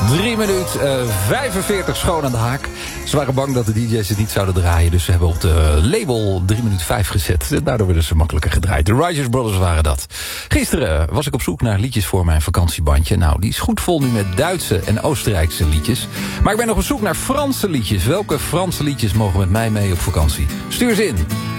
3 minuten 45 schoon aan de haak. Ze waren bang dat de DJ's het niet zouden draaien. Dus ze hebben op de label 3 minuten 5 gezet. Daardoor werden ze makkelijker gedraaid. De Righteous Brothers waren dat. Gisteren was ik op zoek naar liedjes voor mijn vakantiebandje. Nou, die is goed vol nu met Duitse en Oostenrijkse liedjes. Maar ik ben nog op zoek naar Franse liedjes. Welke Franse liedjes mogen met mij mee op vakantie? Stuur ze in.